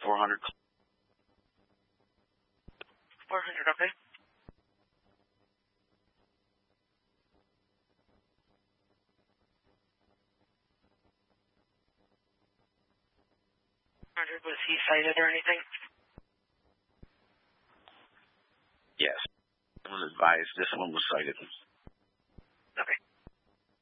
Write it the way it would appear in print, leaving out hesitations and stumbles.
400. 400, okay. Was he cited or anything? Yes. I was advised this one was cited.